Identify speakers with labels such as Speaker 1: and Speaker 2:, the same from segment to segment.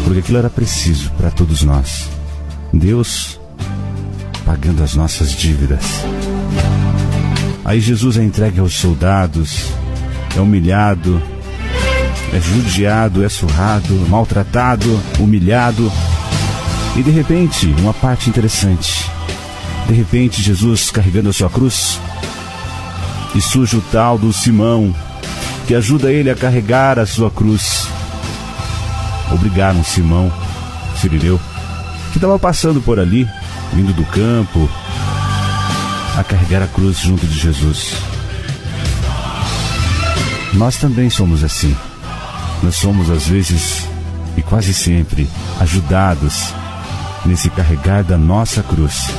Speaker 1: porque aquilo era preciso para todos nós. Deus pagando as nossas dívidas. Aí Jesus é entregue aos soldados, é humilhado, é judiado, é surrado, maltratado, humilhado. E de repente, uma parte interessante. De repente, Jesus carregando a sua cruz, e surge o tal do Simão, que ajuda ele a carregar a sua cruz. Obrigaram Simão, Cirineu, que estava passando por ali, vindo do campo, a carregar a cruz junto de Jesus. Nós também somos assim. Nós somos, às vezes, e quase sempre, ajudados nesse carregar da nossa cruz.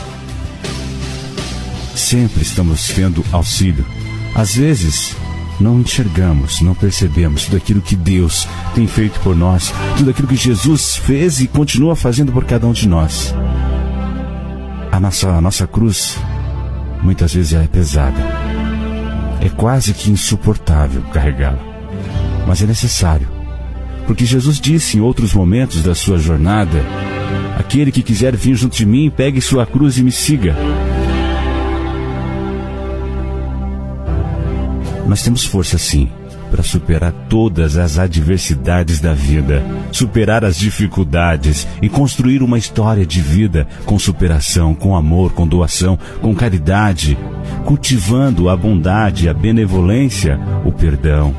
Speaker 1: Sempre estamos tendo auxílio. Às vezes, não enxergamos, não percebemos tudo aquilo que Deus tem feito por nós, tudo aquilo que Jesus fez e continua fazendo por cada um de nós. A nossa cruz, muitas vezes, ela é pesada. É quase que insuportável carregá-la. Mas é necessário. Porque Jesus disse em outros momentos da sua jornada: aquele que quiser vir junto de mim, pegue sua cruz e me siga. Nós temos força sim para superar todas as adversidades da vida, superar as dificuldades e construir uma história de vida com superação, com amor, com doação, com caridade, cultivando a bondade, a benevolência, o perdão.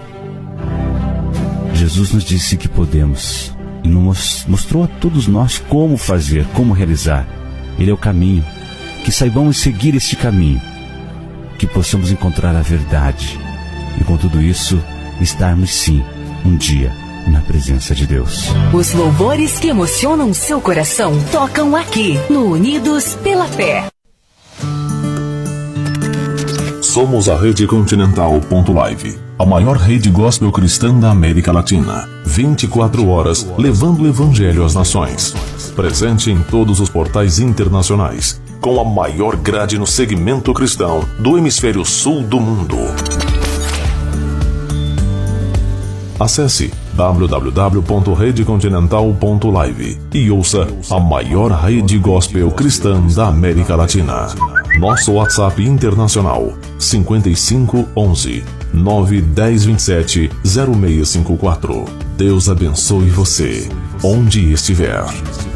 Speaker 1: Jesus nos disse que podemos e nos mostrou a todos nós como fazer, como realizar. Ele é o caminho. Que saibamos seguir este caminho, que possamos encontrar a verdade e com tudo isso estarmos sim um dia na presença de Deus.
Speaker 2: Os louvores que emocionam seu coração tocam aqui no Unidos pela Fé.
Speaker 3: Somos a Rede Continental.live, a maior rede gospel cristã da América Latina. 24 horas levando o evangelho às nações. Presente em todos os portais internacionais, com a maior grade no segmento cristão do hemisfério sul do mundo. Acesse www.redecontinental.live e ouça a maior rede gospel cristã da América Latina. Nosso WhatsApp internacional 55 11 910 27 0654. Deus abençoe você, onde estiver.